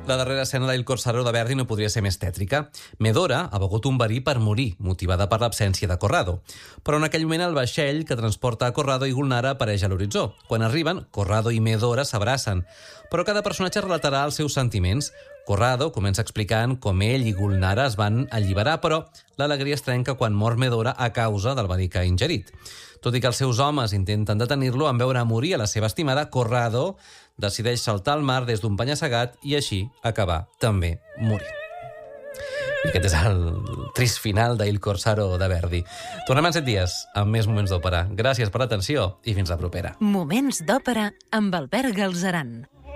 La darrera escena d'Il Corsaro de Verdi no podria ser més tètrica. Medora ha begut un verí per morir, motivada per l'absència de Corrado. Però en aquell moment el vaixell que transporta a Corrado i Gulnara apareix a l'horitzó. Quan arriben, Corrado i Medora s'abracen. Però cada personatge relatarà els seus sentiments. Corrado comença explicant com ell i Gulnara es van alliberar, però l'alegria es trenca quan mor Medora a causa del verí que ha ingerit. Tot i que els seus homes intenten detenir-lo, en veure morir a la seva estimada, Corrado decideix saltar al mar des d'un penya-segat i així acabar també morint. I aquest és el trist final d'Il Corsaro de Verdi. Tornem en 7 dies amb més Moments d'Òpera. Gràcies per l'atenció i fins la propera. Moments d'Òpera amb Albert Galzeran.